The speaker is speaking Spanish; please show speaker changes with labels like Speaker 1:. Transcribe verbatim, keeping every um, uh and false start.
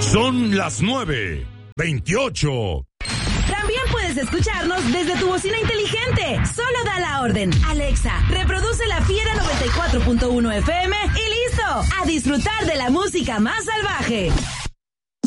Speaker 1: Son las nueve veintiocho.
Speaker 2: También puedes escucharnos desde tu bocina inteligente. Solo da la orden. Alexa, reproduce La Fiera noventa y cuatro punto uno F M y listo. A disfrutar de la música más salvaje.